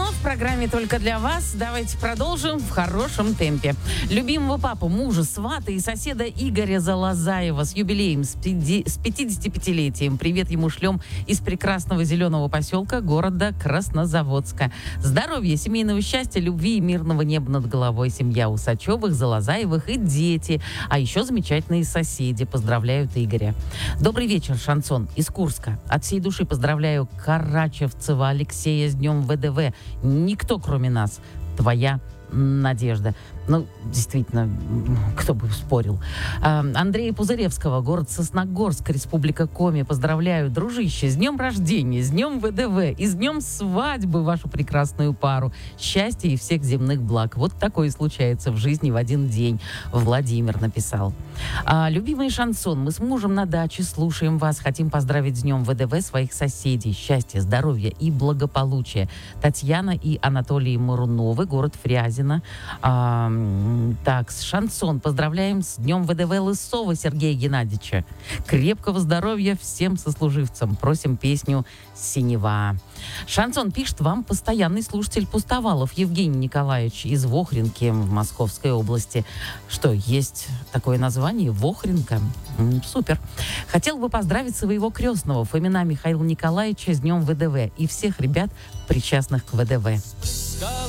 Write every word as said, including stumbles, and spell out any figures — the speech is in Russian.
давно в программе «Только для вас». Давайте продолжим в хорошем темпе. Любимого папу, мужа, свата и соседа Игоря Залазаева с юбилеем, с пятидесятипятилетием. Привет ему шлем из прекрасного зеленого поселка города Краснозаводска. Здоровья, семейного счастья, любви и мирного неба над головой. Семья Усачевых, Залазаевых и дети. А еще замечательные соседи. Поздравляют Игоря. Добрый вечер, шансон из Курска. От всей души поздравляю Карачевцева Алексея с днем ВДВ. Никто, кроме нас. Твоя Надежда. Ну, действительно, кто бы спорил. А, Андрея Пузыревского, город Сосногорск, Республика Коми. Поздравляю, дружище, с днем рождения, с днем ВДВ и с днем свадьбы вашу прекрасную пару. Счастья и всех земных благ. Вот такое случается в жизни в один день. Владимир написал. А, любимый шансон, мы с мужем на даче слушаем вас. Хотим поздравить с днем ВДВ своих соседей. Счастья, здоровья и благополучия. Татьяна и Анатолий Маруновы, город Фрязино. А, так, шансон. Поздравляем с днем ВДВ Лысова Сергея Геннадьевича. Крепкого здоровья всем сослуживцам. Просим песню «Синева». Шансон пишет вам постоянный слушатель Пустовалов Евгений Николаевич из Вохринки в Московской области. Что, есть такое название? Вохринка? М, супер. Хотел бы поздравить своего крестного Фомина Михаила Николаевича с днем ВДВ и всех ребят, причастных к ВДВ.